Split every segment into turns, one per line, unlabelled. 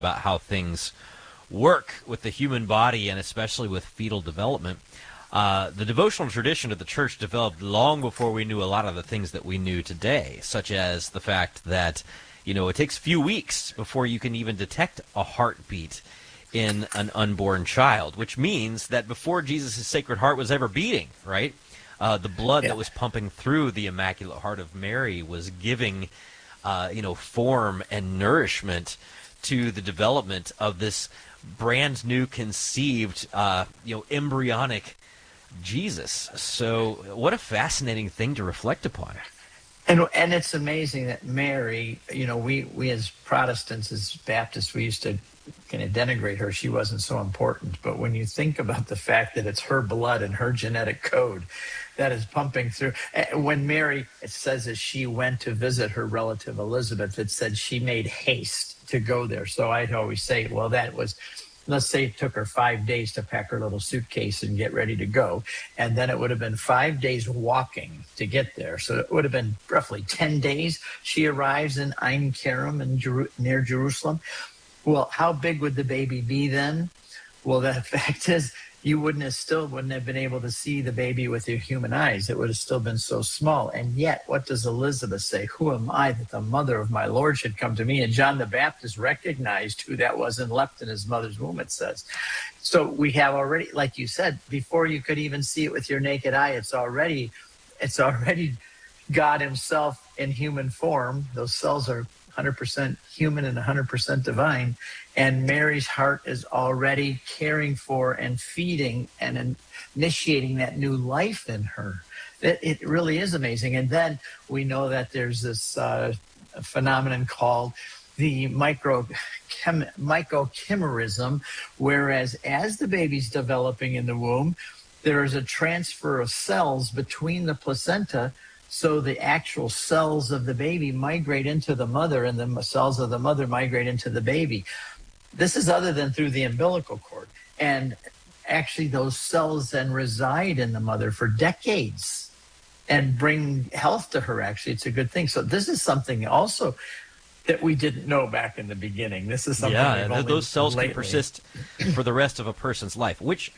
about how things work with the human body and especially with fetal development. The devotional tradition of the church developed long before we knew a lot of the things that we knew today, such as the fact that, it takes a few weeks before you can even detect a heartbeat in an unborn child, which means that before Jesus' Sacred Heart was ever beating, right, the blood that was pumping through the Immaculate Heart of Mary was giving, form and nourishment to the development of this brand new conceived, embryonic Jesus. So what a fascinating thing to reflect upon.
And it's amazing that Mary, we as Protestants, as Baptists, we used to kind of denigrate her. She wasn't so important. But when you think about the fact that it's her blood and her genetic code that is pumping through, when Mary, it says that she went to visit her relative Elizabeth, it said she made haste to go there. So I'd always say, well, that was, let's say it took her 5 days to pack her little suitcase and get ready to go. And then it would have been 5 days walking to get there. So it would have been roughly 10 days. She arrives in Ein Kerem near Jerusalem. Well, how big would the baby be then? Well, the fact is, you wouldn't have been able to see the baby with your human eyes. It would have still been so small. And yet, what does Elizabeth say? Who am I that the mother of my Lord should come to me? And John the Baptist recognized who that was and leapt in his mother's womb, it says. So we have already, like you said, before you could even see it with your naked eye, it's already God himself in human form. Those cells are 100% human and 100% divine. And Mary's heart is already caring for and feeding and initiating that new life in her. It really is amazing. And then we know that there's this phenomenon called the microchimerism, whereas as the baby's developing in the womb, there is a transfer of cells between the placenta. So the actual cells of the baby migrate into the mother, and the cells of the mother migrate into the baby. This is other than through the umbilical cord. And actually those cells then reside in the mother for decades and bring health to her. Actually, it's a good thing. So this is something also that we didn't know back in the beginning. This is something
those cells can persist for the rest of a person's life, which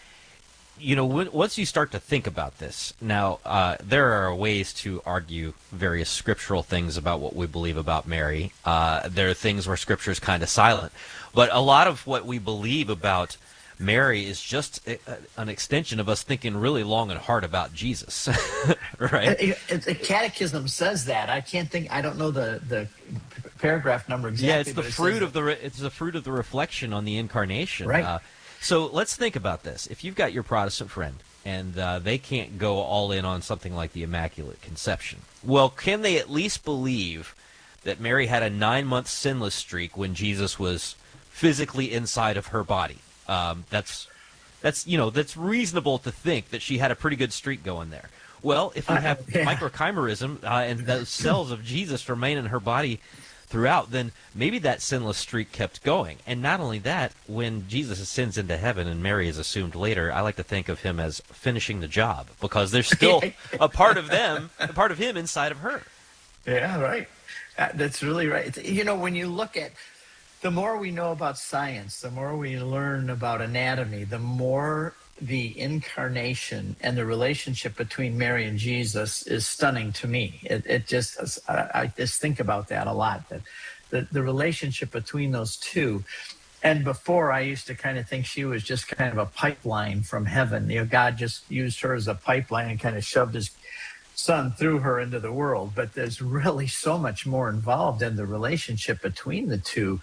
once you start to think about this, now there are ways to argue various scriptural things about what we believe about Mary. There are things where Scripture is kind of silent. But a lot of what we believe about Mary is just an extension of us thinking really long and hard about Jesus, right?
The Catechism says that. I don't know the paragraph number exactly.
Yeah, it's the fruit of the reflection on the incarnation.
Right.
So let's think about this. If you've got your Protestant friend and they can't go all in on something like the Immaculate Conception, well, can they at least believe that Mary had a 9-month sinless streak when Jesus was physically inside of her body? That's reasonable to think that she had a pretty good streak going there. Well, if you have microchimerism and those cells of Jesus remain in her body throughout, then maybe that sinless streak kept going. And not only that, when Jesus ascends into heaven and Mary is assumed later, I like to think of him as finishing the job, because there's still a part of him inside of her.
Yeah, right. That's really right. When you look at, the more we know about science, the more we learn about anatomy, the more the incarnation and the relationship between Mary and Jesus is stunning to me. I just think about that a lot, that the relationship between those two. And before, I used to kind of think she was just kind of a pipeline from heaven. God just used her as a pipeline and kind of shoved his son through her into the world. But there's really so much more involved in the relationship between the two.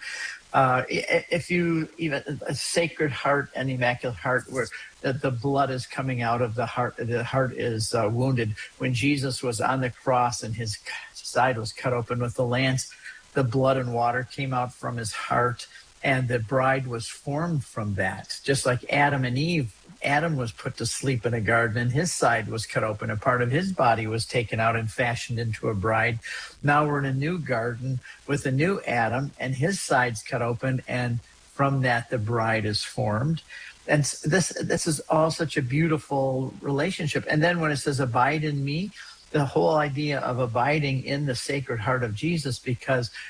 If you even a Sacred Heart and Immaculate Heart, where the blood is coming out of the heart is wounded. When Jesus was on the cross and his side was cut open with the lance, the blood and water came out from his heart, and the bride was formed from that. Just like Adam and Eve, Adam was put to sleep in a garden and his side was cut open. A part of his body was taken out and fashioned into a bride. Now we're in a new garden with a new Adam, and his side's cut open, and from that the bride is formed. And this is all such a beautiful relationship. And then when it says abide in me, the whole idea of abiding in the Sacred Heart of Jesus, because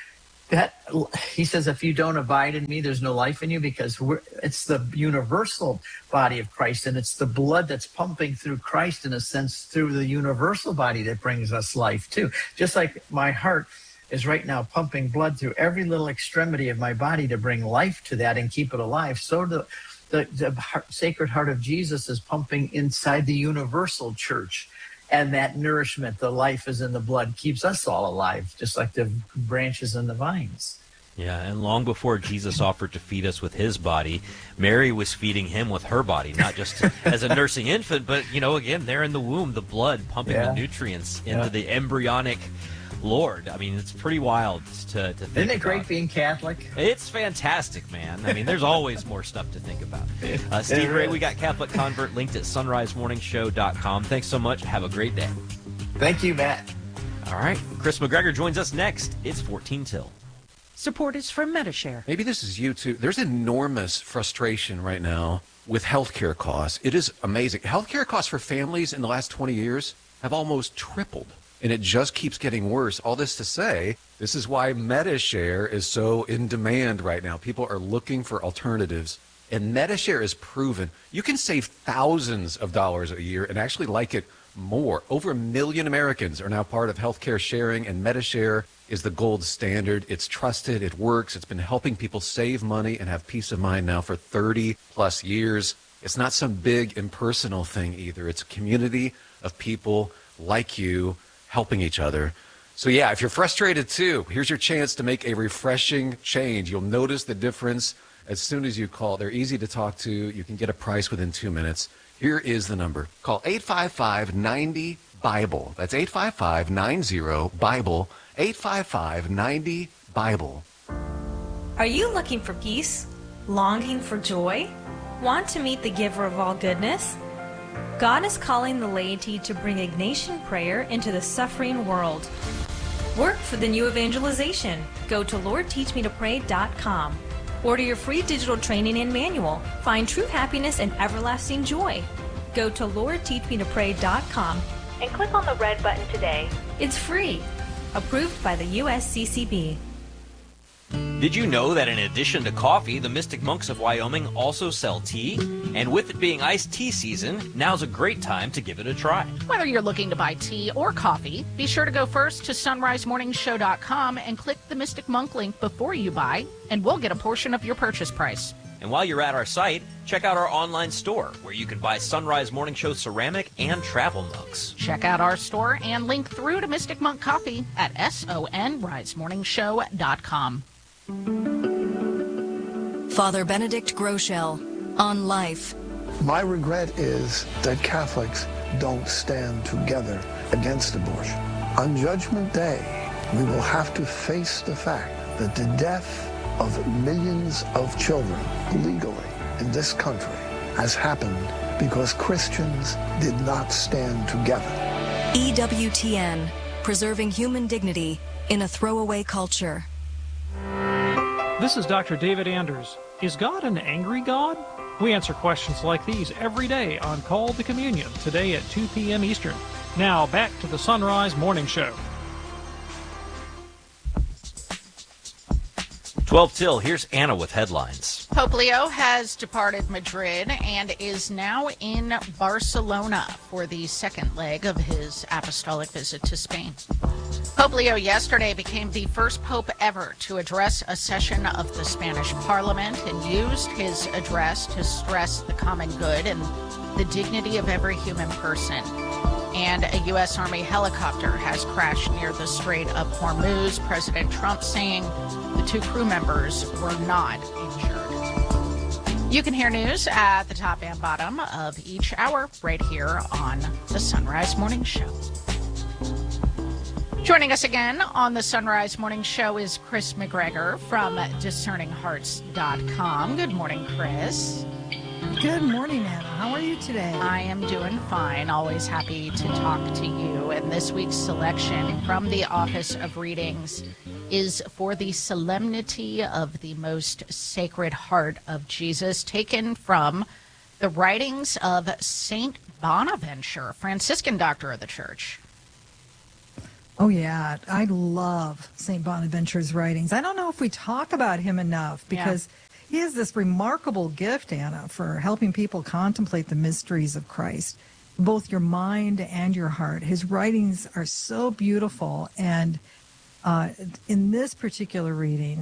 that he says, if you don't abide in me, there's no life in you, because it's the universal body of Christ, and it's the blood that's pumping through Christ, in a sense, through the universal body that brings us life too. Just like my heart is right now pumping blood through every little extremity of my body to bring life to that and keep it alive, so the Sacred Heart of Jesus is pumping inside the universal church. And that nourishment, the life is in the blood, keeps us all alive, just like the branches and the vines.
Yeah, and long before Jesus offered to feed us with his body, Mary was feeding him with her body, not just as a nursing infant, but, again, there in the womb, the blood pumping the nutrients into the embryonic Lord. I mean, it's pretty wild to think about.
Isn't it great being Catholic?
It's fantastic, man. I mean, there's always more stuff to think about. Steve Ray, we got Catholic Convert linked at sunrisemorningshow.com. Thanks so much. Have a great day.
Thank you, Matt.
All right. Chris McGregor joins us next. It's 14 till.
Support is from Medi-Share.
Maybe this is you too. There's enormous frustration right now with healthcare costs. It is amazing. Healthcare costs for families in the last 20 years have almost tripled. And it just keeps getting worse. All this to say, this is why Medi-Share is so in demand right now. People are looking for alternatives. And Medi-Share is proven. You can save thousands of dollars a year and actually like it more. Over 1 million Americans are now part of healthcare sharing, and Medi-Share is the gold standard. It's trusted. It works. It's been helping people save money and have peace of mind now for 30 plus years. It's not some big impersonal thing either. It's a community of people like you helping each other. So yeah, if you're frustrated too, here's your chance to make a refreshing change. You'll notice the difference as soon as you call. They're easy to talk to. You can get a price within 2 minutes. Here is the number. Call 855-90-BIBLE. That's 855-90-BIBLE. 855-90-BIBLE.
Are you looking for peace? Longing for joy? Want to meet the giver of all goodness? God is calling the laity to bring Ignatian prayer into the suffering world. Work for the new evangelization. Go to LordTeachMeToPray.com. Order your free digital training and manual. Find true happiness and everlasting joy. Go to LordTeachMeToPray.com and click on the red button today. It's free. Approved by the USCCB.
Did you know that in addition to coffee, the Mystic Monks of Wyoming also sell tea? And with it being iced tea season, now's a great time to give it a try.
Whether you're looking to buy tea or coffee, be sure to go first to sunrisemorningshow.com and click the Mystic Monk link before you buy, and we'll get a portion of your purchase price.
And while you're at our site, check out our online store, where you can buy Sunrise Morning Show ceramic and travel mugs.
Check out our store and link through to Mystic Monk Coffee at sunrisemorningshow.com.
Father Benedict Groeschel on life.
My regret is that Catholics don't stand together against abortion. On Judgment Day, we will have to face the fact that the death of millions of children legally in this country has happened because Christians did not stand together.
EWTN, preserving human dignity in a throwaway culture.
This is Dr. David Anders. Is God an angry God? We answer questions like these every day on Call to Communion, today at 2 p.m. Eastern. Now, back to the Sunrise Morning Show.
12 till, here's Anna with headlines.
Pope Leo has departed Madrid and is now in Barcelona for the second leg of his apostolic visit to Spain. Pope Leo yesterday became the first pope ever to address a session of the Spanish Parliament and used his address to stress the common good and the dignity of every human person. And a U.S. Army helicopter has crashed near the Strait of Hormuz, President Trump saying the two crew members were not injured. You can hear news at the top and bottom of each hour right here on the Sunrise Morning Show. Joining us again on the Sunrise Morning Show is Chris McGregor from DiscerningHearts.com. Good morning, Chris.
Good morning, Anna. How are you today?
I am doing fine. Always happy to talk to you. And this week's selection from the Office of Readings is for the Solemnity of the Most Sacred Heart of Jesus, taken from the writings of Saint Bonaventure, Franciscan doctor of the Church.
Oh, yeah. I love St. Bonaventure's writings. I don't know if we talk about him enough because he has this remarkable gift, Anna, for helping people contemplate the mysteries of Christ, both your mind and your heart. His writings are so beautiful. And in this particular reading,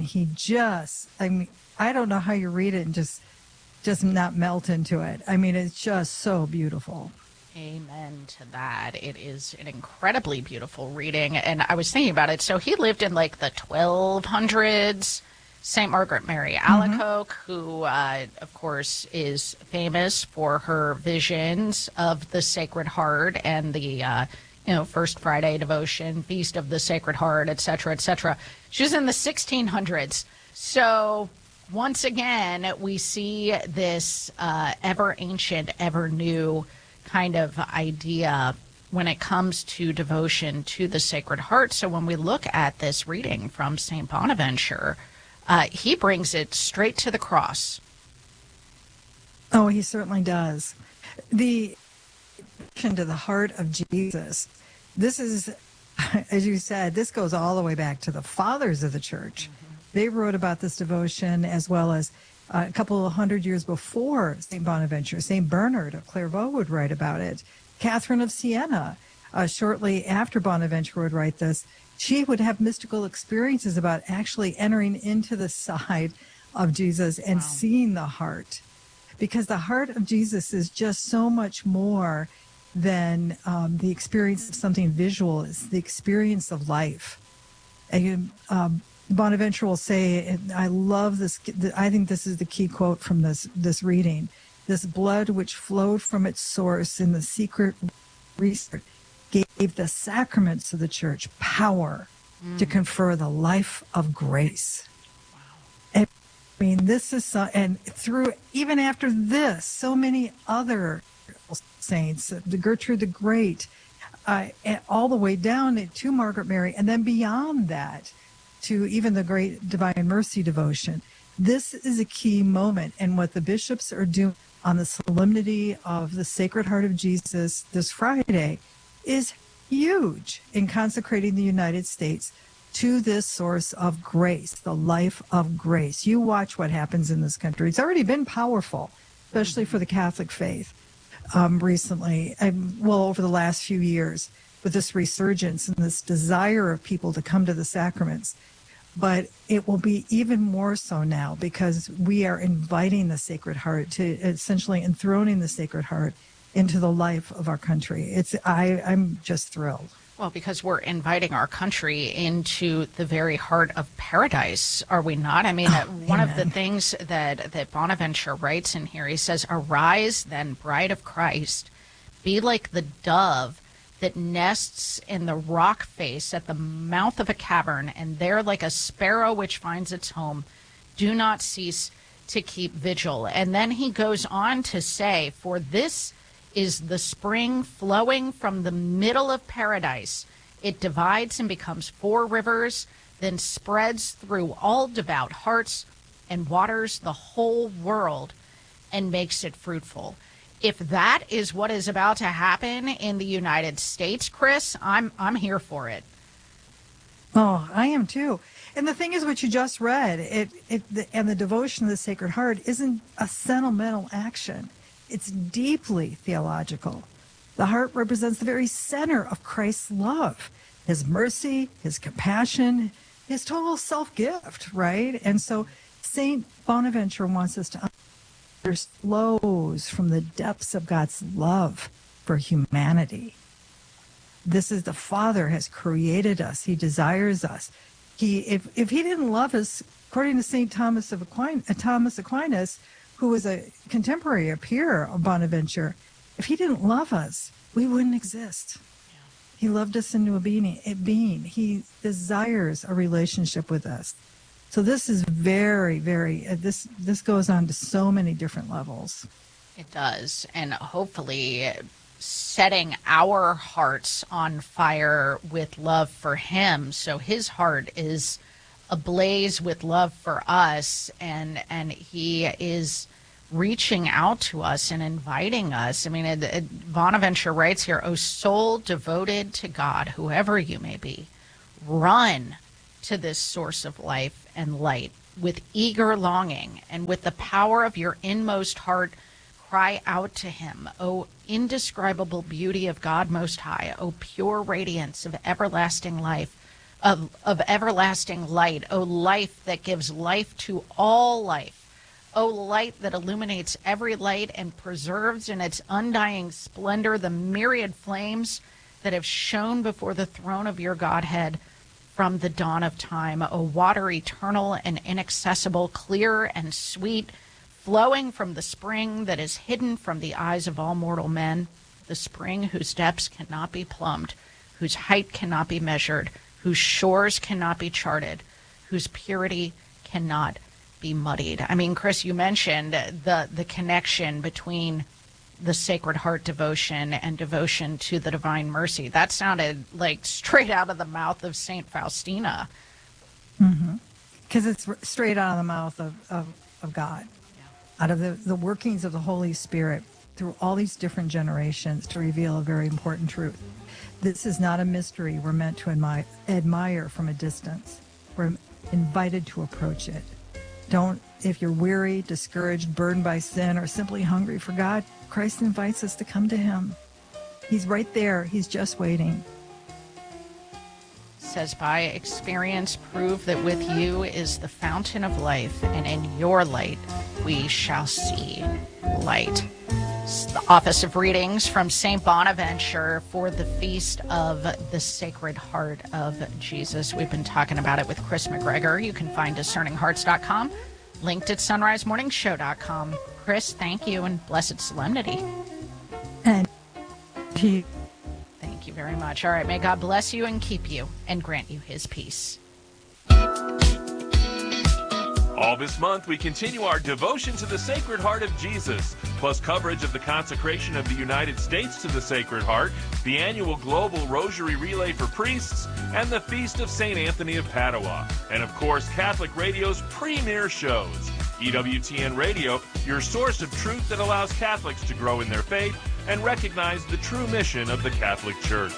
I don't know how you read it and just not melt into it. I mean, it's just so beautiful.
Amen to that. It is an incredibly beautiful reading. And I was thinking about it. So he lived in like the 1200s. St. Margaret Mary Alacoque, who, of course, is famous for her visions of the Sacred Heart and the, First Friday devotion, Feast of the Sacred Heart, et cetera, et cetera. She was in the 1600s. So once again, we see this ever ancient, ever new kind of idea when it comes to devotion to the Sacred Heart. So when we look at this reading from St. Bonaventure, he brings it straight to the cross.
Oh, he certainly does. The to the heart of Jesus. This is, as you said, this goes all the way back to the fathers of the church. They wrote about this devotion as well as a couple of hundred years before St. Bonaventure. St. Bernard of Clairvaux would write about it. Catherine of Siena, shortly after Bonaventure would write this, she would have mystical experiences about actually entering into the side of Jesus and seeing the heart. Because the heart of Jesus is just so much more than the experience of something visual. It's the experience of life. And Bonaventure will say, and I love this, I think this is the key quote from this reading, "This blood which flowed from its source in the secret research gave the sacraments of the church power to confer the life of grace." Wow. And, I mean, this is, and through, even after this, so many other saints, the Gertrude the Great, all the way down to Margaret Mary, and then beyond that, to even the great Divine Mercy devotion. This is a key moment, and what the bishops are doing on the solemnity of the Sacred Heart of Jesus this Friday is huge in consecrating the United States to this source of grace, the life of grace. You watch what happens in this country. It's already been powerful, especially for the Catholic faith recently, over the last few years, with this resurgence and this desire of people to come to the sacraments. But it will be even more so now because we are inviting the Sacred Heart to essentially enthroning the Sacred Heart into the life of our country. I'm just thrilled.
Well, because we're inviting our country into the very heart of paradise, are we not? I mean, one of the things that Bonaventure writes in here, he says, "Arise then, bride of Christ, be like the dove that nests in the rock face at the mouth of a cavern, and there like a sparrow which finds its home, do not cease to keep vigil." And then he goes on to say, "For this is the spring flowing from the middle of paradise. It divides and becomes 4 rivers, then spreads through all devout hearts and waters the whole world and makes it fruitful." If that is what is about to happen in the United States, Chris, I'm here for it.
Oh, I am too. And the thing is, what you just read, and the devotion of the Sacred Heart isn't a sentimental action. It's deeply theological. The heart represents the very center of Christ's love, his mercy, his compassion, his total self-gift, right? And so St. Bonaventure wants us to flows from the depths of God's love for humanity. This is the Father has created us. He desires us. If he didn't love us, according to St. Thomas Aquinas, who was a contemporary, a peer of Bonaventure, if he didn't love us, we wouldn't exist. Yeah. He loved us into a being. He desires a relationship with us. So this is very, very, this goes on to so many different levels.
It does. And hopefully setting our hearts on fire with love for him. So his heart is ablaze with love for us. And he is reaching out to us and inviting us. I mean, Bonaventure writes here, "O soul devoted to God, whoever you may be, run to this source of life and light with eager longing, and with the power of your inmost heart, cry out to him. O indescribable beauty of God Most High, O pure radiance of everlasting life, of everlasting light, O life that gives life to all life, O light that illuminates every light and preserves in its undying splendor the myriad flames that have shone before the throne of your Godhead from the dawn of time, O water eternal and inaccessible, clear and sweet, flowing from the spring that is hidden from the eyes of all mortal men, the spring whose depths cannot be plumbed, whose height cannot be measured, whose shores cannot be charted, whose purity cannot be muddied." I mean, Chris, you mentioned the connection between the Sacred Heart devotion and devotion to the Divine Mercy. That sounded like straight out of the mouth of Saint Faustina.
Because it's straight out of the mouth of God, out of the workings of the Holy Spirit through all these different generations to reveal a very important truth. This is not a mystery we're meant to admire from a distance. We're invited to approach it. If you're weary, discouraged, burdened by sin, or simply hungry for God, Christ invites us to come to him. He's right there. He's just waiting.
Says, by experience, prove that with you is the fountain of life, and in your light we shall see light. It's the Office of Readings from St. Bonaventure for the Feast of the Sacred Heart of Jesus. We've been talking about it with Chris McGregor. You can find discerninghearts.com, linked at sunrisemorningshow.com. Chris, thank you, and blessed solemnity.
And
thank you very much. All right, may God bless you and keep you and grant you his peace.
All this month, we continue our devotion to the Sacred Heart of Jesus, plus coverage of the consecration of the United States to the Sacred Heart, the annual Global Rosary Relay for Priests, and the Feast of St. Anthony of Padua. And of course, Catholic Radio's premier shows. EWTN Radio, your source of truth that allows Catholics to grow in their faith and recognize the true mission of the Catholic Church.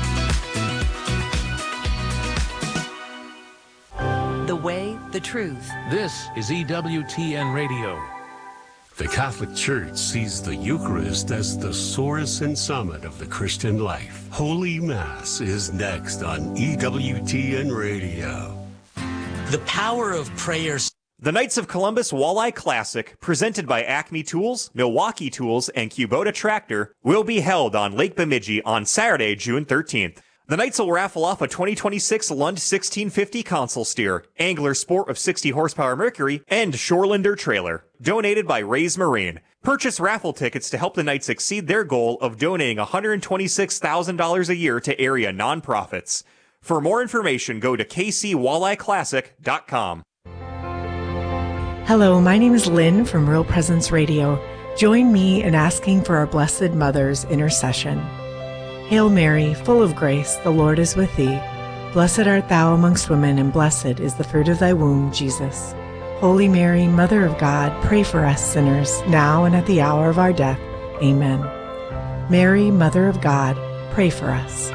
The way, the truth.
This is EWTN Radio.
The Catholic Church sees the Eucharist as the source and summit of the Christian life. Holy Mass is next on EWTN Radio.
The power of prayer.
The Knights of Columbus Walleye Classic, presented by Acme Tools, Milwaukee Tools, and Kubota Tractor, will be held on Lake Bemidji on Saturday, June 13th. The Knights will raffle off a 2026 Lund 1650 console steer, Angler Sport of 60 horsepower Mercury, and Shorelander trailer, donated by Ray's Marine. Purchase raffle tickets to help the Knights exceed their goal of donating $126,000 a year to area nonprofits. For more information, go to kcwaleyeclassic.com.
Hello, my name is Lynn from Real Presence Radio. Join me in asking for our Blessed Mother's intercession. Hail Mary, full of grace, the Lord is with thee. Blessed art thou amongst women, and blessed is the fruit of thy womb, Jesus. Holy Mary, Mother of God, pray for us sinners, now and at the hour of our death. Amen. Mary, Mother of God, pray for us.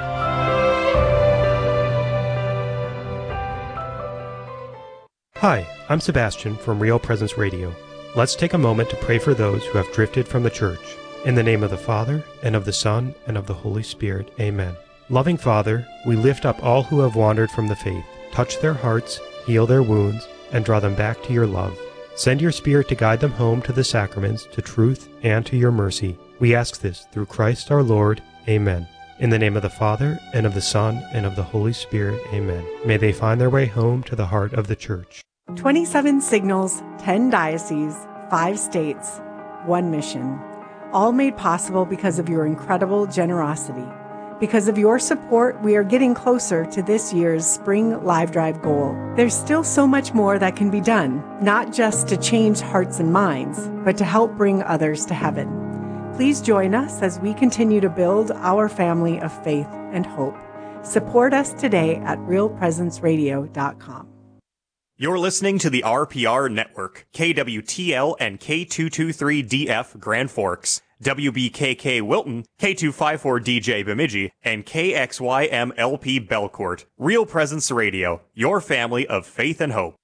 Hi, I'm Sebastian from Real Presence Radio. Let's take a moment to pray for those who have drifted from the church. In the name of the Father, and of the Son, and of the Holy Spirit. Amen. Loving Father, we lift up all who have wandered from the faith. Touch their hearts, heal their wounds, and draw them back to your love. Send your Spirit to guide them home to the sacraments, to truth, and to your mercy. We ask this through Christ our Lord. Amen. In the name of the Father, and of the Son, and of the Holy Spirit. Amen. May they find their way home to the heart of the church.
27 signals, 10 dioceses, 5 states, 1 mission. All made possible because of your incredible generosity. Because of your support, we are getting closer to this year's Spring Live Drive goal. There's still so much more that can be done, not just to change hearts and minds, but to help bring others to heaven. Please join us as we continue to build our family of faith and hope. Support us today at realpresenceradio.com.
You're listening to the RPR Network, KWTL and K223DF Grand Forks, WBKK Wilton, K254DJ Bemidji, and KXYMLP Belcourt. Real Presence Radio, your family of faith and hope.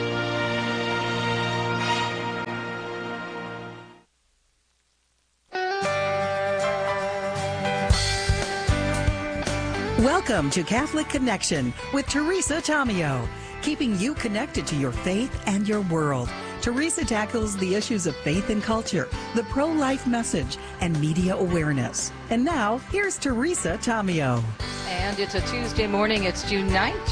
Welcome to Catholic Connection with Teresa Tomeo, keeping you connected to your faith and your world. Teresa tackles the issues of faith and culture, the pro-life message, and media awareness. And now, here's Teresa Tomeo.
And it's a Tuesday morning. It's June 9th,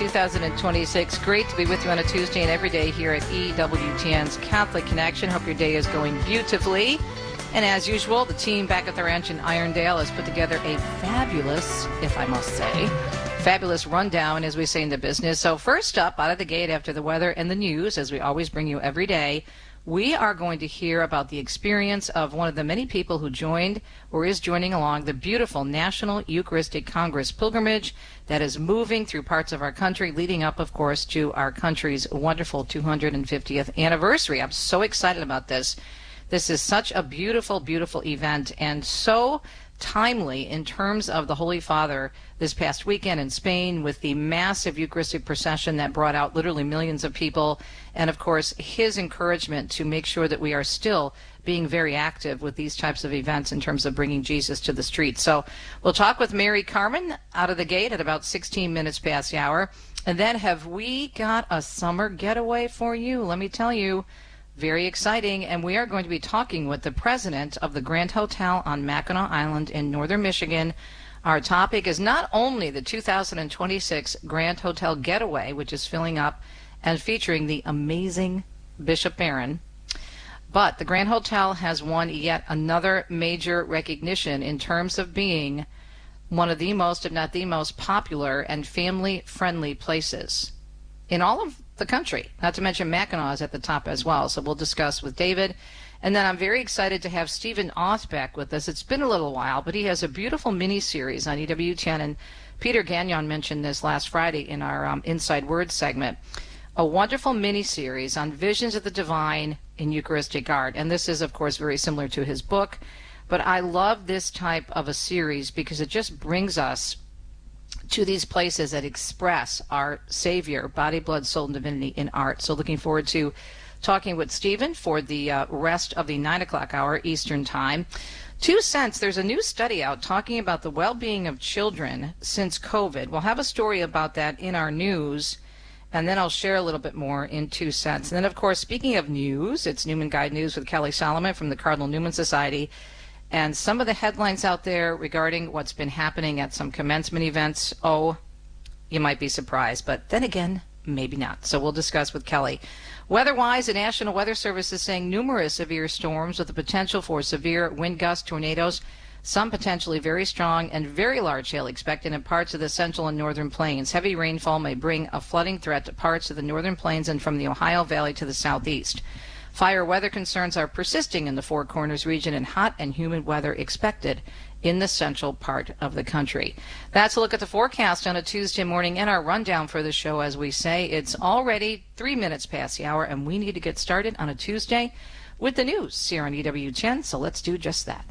2026. Great to be with you on a Tuesday and every day here at EWTN's Catholic Connection. Hope your day is going beautifully. And as usual, the team back at the ranch in Irondale has put together a fabulous, if I must say, fabulous rundown, as we say in the business. So first up, out of the gate after the weather and the news, as we always bring you every day, we are going to hear about the experience of one of the many people who joined or is joining along the beautiful National Eucharistic Congress pilgrimage that is moving through parts of our country, leading up, of course, to our country's wonderful 250th anniversary. I'm so excited about this. This is such a beautiful, beautiful event, and so timely in terms of the Holy Father this past weekend in Spain with the massive Eucharistic procession that brought out literally millions of people, and of course his encouragement to make sure that we are still being very active with these types of events in terms of bringing Jesus to the streets. So we'll talk with Mary Carmen out of the gate at about 16 minutes past the hour, and then have we got a summer getaway for you? Let me tell you, very exciting, and we are going to be talking with the president of the Grand Hotel on Mackinac Island in northern Michigan. Our topic is not only the 2026 Grand Hotel Getaway, which is filling up and featuring the amazing Bishop Barron, but the Grand Hotel has won yet another major recognition in terms of being one of the most, if not the most popular and family-friendly places in all of the country, not to mention Mackinac is at the top as well. So we'll discuss with David. And then I'm very excited to have Stephen Othbeck with us. It's been a little while, but he has a beautiful mini-series on EWTN, and Peter Gagnon mentioned this last Friday in our Inside Words segment, a wonderful mini-series on visions of the divine in Eucharistic art. And this is, of course, very similar to his book, but I love this type of a series because it just brings us to these places that express our Savior, body, blood, soul, and divinity in art. So looking forward to talking with Stephen for the rest of the 9 o'clock hour Eastern Time. 2 cents, there's a new study out talking about the well-being of children since COVID. We'll have a story about that in our news, and then I'll share a little bit more in 2 cents. And then, of course, speaking of news, it's Newman Guide News with Kelly Solomon from the Cardinal Newman Society. And some of the headlines out there regarding what's been happening at some commencement events, oh, you might be surprised. But then again, maybe not. So we'll discuss with Kelly. Weather-wise, the National Weather Service is saying numerous severe storms with the potential for severe wind gusts, tornadoes, some potentially very strong and very large hail expected in parts of the central and northern plains. Heavy rainfall may bring a flooding threat to parts of the northern plains and from the Ohio Valley to the southeast. Fire weather concerns are persisting in the Four Corners region, and hot and humid weather expected in the central part of the country. That's a look at the forecast on a Tuesday morning and our rundown for the show. As we say, it's already 3 minutes past the hour, and we need to get started on a Tuesday with the news here on EWTN, so let's do just that.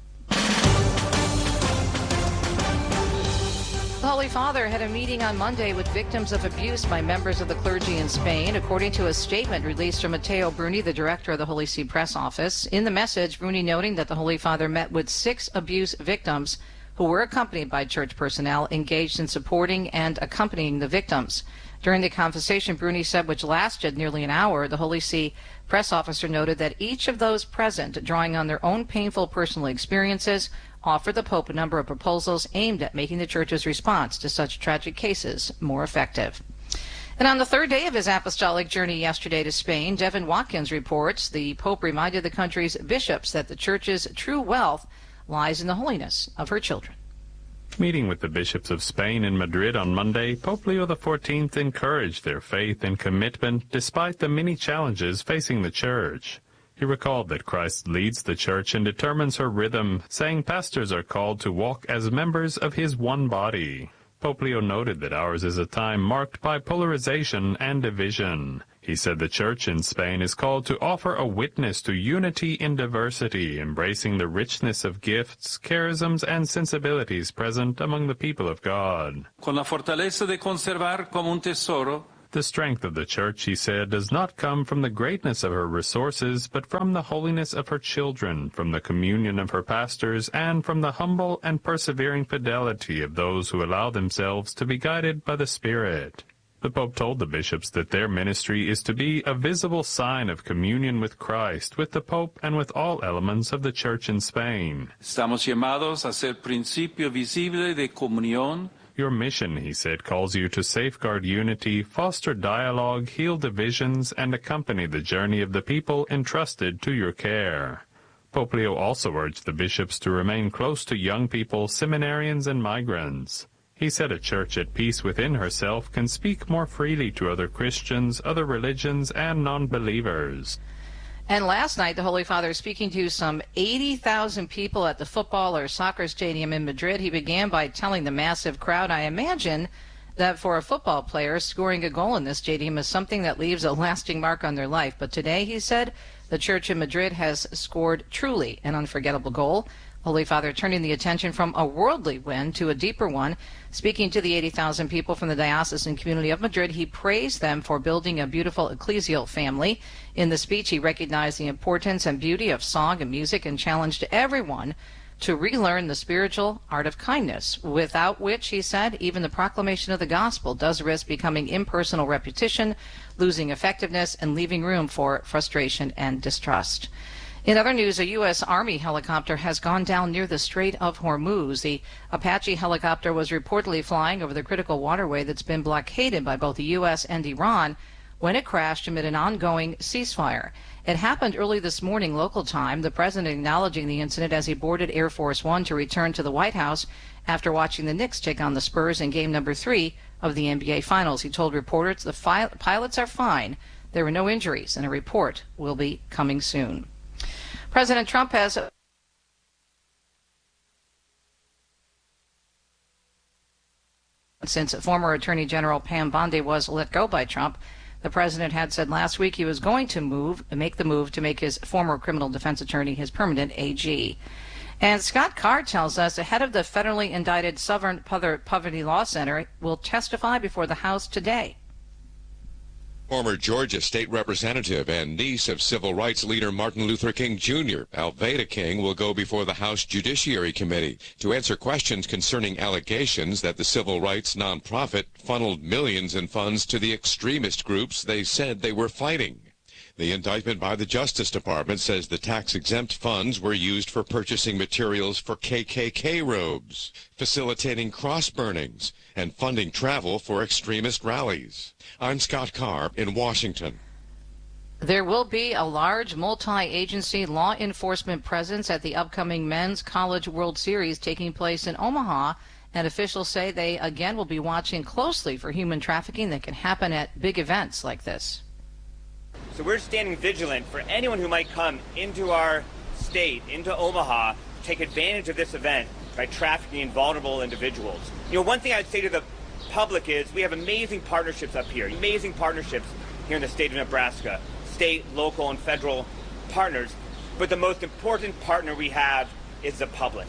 The Holy Father had a meeting on Monday with victims of abuse by members of the clergy in Spain, according to a statement released from Matteo Bruni, the director of the Holy See Press Office. In the message, Bruni noting that the Holy Father met with 6 abuse victims who were accompanied by church personnel engaged in supporting and accompanying the victims. During the conversation, Bruni said, which lasted nearly an hour, the Holy See press officer noted that each of those present, drawing on their own painful personal experiences, offered the Pope a number of proposals aimed at making the Church's response to such tragic cases more effective. And on the 3rd day of his apostolic journey yesterday to Spain, Devin Watkins reports the Pope reminded the country's bishops that the Church's true wealth lies in the holiness of her children.
Meeting with the bishops of Spain in Madrid on Monday, Pope Leo XIV encouraged their faith and commitment despite the many challenges facing the Church. He recalled that Christ leads the Church and determines her rhythm, saying pastors are called to walk as members of his one body. Pope Leo noted that ours is a time marked by polarization and division. He said the Church in Spain is called to offer a witness to unity in diversity, embracing the richness of gifts, charisms, and sensibilities present among the people of God.
Con la fortaleza de conservar como un tesoro.
The strength of the Church, he said, does not come from the greatness of her resources, but from the holiness of her children, from the communion of her pastors, and from the humble and persevering fidelity of those who allow themselves to be guided by the Spirit. The Pope told the bishops that their ministry is to be a visible sign of communion with Christ, with the Pope, and with all elements of the Church in Spain.
Estamos llamados a ser principio visible de comunión.
Your mission, he said, calls you to safeguard unity, foster dialogue, heal divisions, and accompany the journey of the people entrusted to your care. Pope Leo also urged the bishops to remain close to young people, seminarians, and migrants. He said a church at peace within herself can speak more freely to other Christians, other religions, and non-believers.
And last night, the Holy Father, speaking to some 80,000 people at the football or soccer stadium in Madrid, he began by telling the massive crowd, I imagine that for a football player, scoring a goal in this stadium is something that leaves a lasting mark on their life. But today, he said, the church in Madrid has scored truly an unforgettable goal. Holy Father turning the attention from a worldly win to a deeper one. Speaking to the 80,000 people from the diocesan community of Madrid, he praised them for building a beautiful ecclesial family. In the speech, he recognized the importance and beauty of song and music and challenged everyone to relearn the spiritual art of kindness, without which, he said, even the proclamation of the gospel does risk becoming impersonal repetition, losing effectiveness, and leaving room for frustration and distrust. In other news, a U.S. Army helicopter has gone down near the Strait of Hormuz. The Apache helicopter was reportedly flying over the critical waterway that's been blockaded by both the U.S. and Iran when it crashed amid an ongoing ceasefire. It happened early this morning local time, the president acknowledging the incident as he boarded Air Force One to return to the White House after watching the Knicks take on the Spurs in game number 3 of the NBA Finals. He told reporters the pilots are fine. There were no injuries, and a report will be coming soon. President Trump has since former Attorney General Pam Bondi was let go by Trump. The president had said last week he was going to make the move to make his former criminal defense attorney his permanent AG. And Scott Carr tells us the head of the federally indicted Southern Poverty Law Center will testify before the House today.
Former Georgia state representative and niece of civil rights leader Martin Luther King Jr., Alveda King, will go before the House Judiciary Committee to answer questions concerning allegations that the civil rights nonprofit funneled millions in funds to the extremist groups they said they were fighting. The indictment by the Justice Department says the tax-exempt funds were used for purchasing materials for KKK robes, facilitating cross-burnings, and funding travel for extremist rallies. I'm Scott Carr in Washington.
There will be a large multi-agency law enforcement presence at the upcoming Men's College World Series taking place in Omaha, and officials say they again will be watching closely for human trafficking that can happen at big events like this.
So we're standing vigilant for anyone who might come into our state, into Omaha, to take advantage of this event by trafficking vulnerable individuals. You know, one thing I'd say to the public is we have amazing partnerships up here, amazing partnerships here in the state of Nebraska, state, local, and federal partners. But the most important partner we have is the public.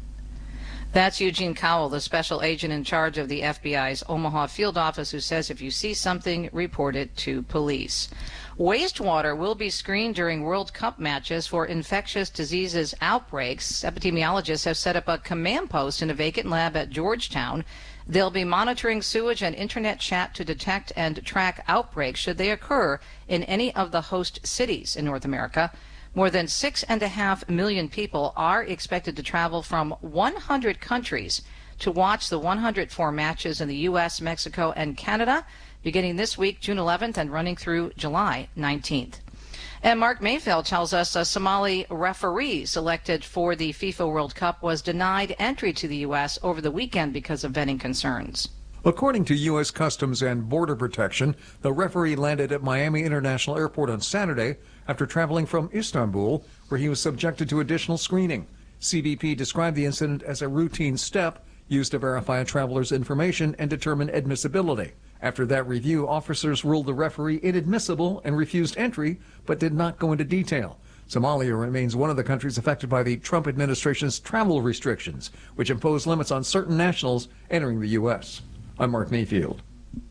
That's Eugene Cowell, the special agent in charge of the FBI's Omaha field office, who says if you see something, report it to police. Wastewater will be screened during World Cup matches for infectious diseases outbreaks. Epidemiologists have set up a command post in a vacant lab at Georgetown. They'll be monitoring sewage and internet chat to detect and track outbreaks should they occur in any of the host cities in North America. More than 6.5 million people are expected to travel from 100 countries to watch the 104 matches in the U.S., Mexico, and Canada, beginning this week, June 11th, and running through July 19th. And Mark Mayfield tells us a Somali referee selected for the FIFA World Cup was denied entry to the U.S. over the weekend because of vetting concerns.
According to U.S. Customs and Border Protection, the referee landed at Miami International Airport on Saturday after traveling from Istanbul, where he was subjected to additional screening. CBP described the incident as a routine step used to verify a traveler's information and determine admissibility. After that review, officers ruled the referee inadmissible and refused entry, but did not go into detail. Somalia remains one of the countries affected by the Trump administration's travel restrictions, which impose limits on certain nationals entering the U.S. I'm Mark Mayfield.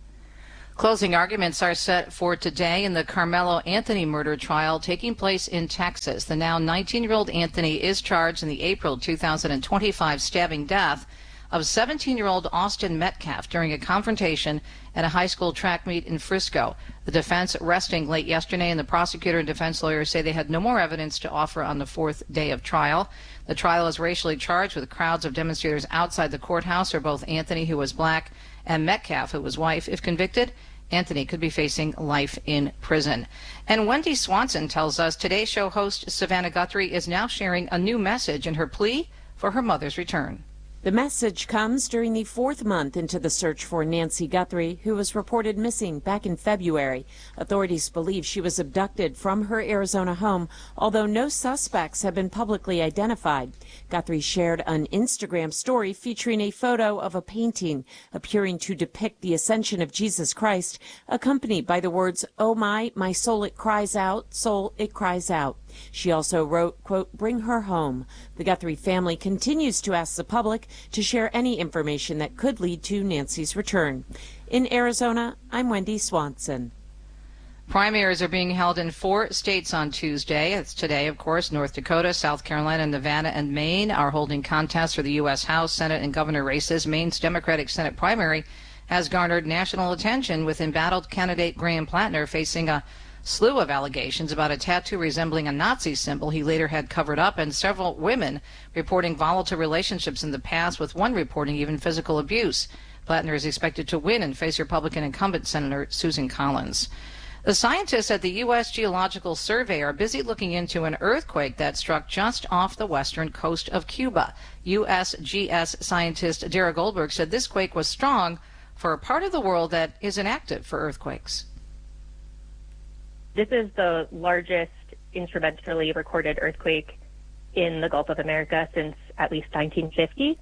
Closing arguments are set for today in the Carmelo Anthony murder trial taking place in Texas. The now 19-year-old Anthony is charged in the April 2025 stabbing death of 17-year-old Austin Metcalf during a confrontation at a high school track meet in Frisco. The defense resting late yesterday, and the prosecutor and defense lawyers say they had no more evidence to offer on the fourth day of trial. The trial is racially charged, with crowds of demonstrators outside the courthouse for both Anthony, who was black, and Metcalf, who was white. If convicted, Anthony could be facing life in prison. And Wendy Swanson tells us Today Show host Savannah Guthrie is now sharing a new message in her plea for her mother's return.
The message comes during the fourth month into the search for Nancy Guthrie, who was reported missing back in February. Authorities believe she was abducted from her Arizona home, although no suspects have been publicly identified. Guthrie shared an Instagram story featuring a photo of a painting appearing to depict the ascension of Jesus Christ, accompanied by the words, "Oh my soul it cries out, soul it cries out." She also wrote, quote, "Bring her home." The Guthrie family continues to ask the public to share any information that could lead to Nancy's return. In Arizona, I'm Wendy Swanson.
Primaries are being held in 4 states on Tuesday. It's today, of course. North Dakota, South Carolina, Nevada, and Maine are holding contests for the U.S. House, Senate, and governor races. Maine's Democratic Senate primary has garnered national attention, with embattled candidate Graham Plattner facing a slew of allegations about a tattoo resembling a Nazi symbol he later had covered up, and several women reporting volatile relationships in the past, with one reporting even physical abuse. Plattner is expected to win and face Republican incumbent Senator Susan Collins. The scientists at the U.S. Geological Survey are busy looking into an earthquake that struck just off the western coast of Cuba. USGS scientist Dara Goldberg said this quake was strong for a part of the world that isn't active for earthquakes.
This is the largest instrumentally recorded earthquake in the Gulf of America since at least 1950.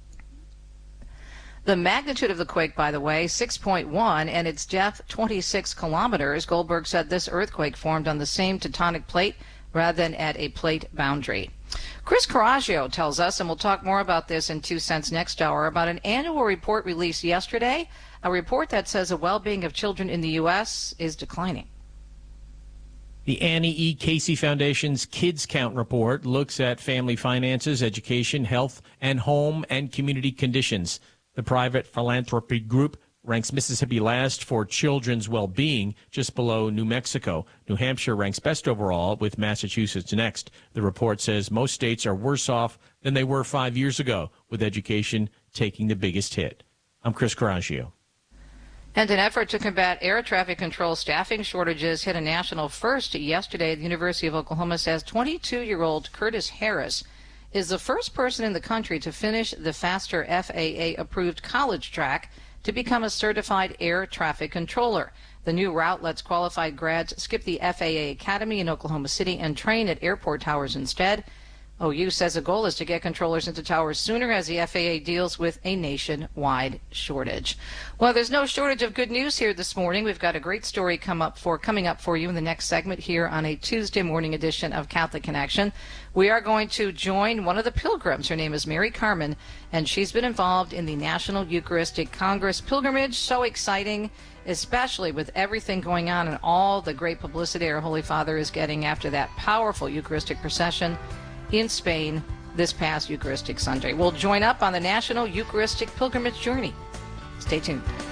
The magnitude of the quake, by the way, 6.1, and its depth 26 kilometers. Goldberg said this earthquake formed on the same tectonic plate rather than at a plate boundary. Chris Coraggio tells us, and we'll talk more about this in 2 Cents next hour, about an annual report released yesterday, a report that says the well-being of children in the U.S. is declining.
The Annie E. Casey Foundation's Kids Count report looks at family finances, education, health, and home and community conditions. The private philanthropy group ranks Mississippi last for children's well-being, just below New Mexico. New Hampshire ranks best overall, with Massachusetts next. The report says most states are worse off than they were 5 years ago, with education taking the biggest hit. I'm Chris Coraggio.
And an effort to combat air traffic control staffing shortages hit a national first yesterday. The University of Oklahoma says 22-year-old Curtis Harris is the first person in the country to finish the faster FAA-approved college track to become a certified air traffic controller. The new route lets qualified grads skip the FAA Academy in Oklahoma City and train at airport towers instead. OU says the goal is to get controllers into towers sooner as the FAA deals with a nationwide shortage. Well, there's no shortage of good news here this morning. We've got a great story coming up for you in the next segment here on a Tuesday morning edition of Catholic Connection. We are going to join one of the pilgrims. Her name is Mary Carmen, and she's been involved in the National Eucharistic Congress pilgrimage. So exciting, especially with everything going on and all the great publicity our Holy Father is getting after that powerful Eucharistic procession in Spain this past Eucharistic Sunday. We'll join up on the National Eucharistic Pilgrimage Journey. Stay tuned.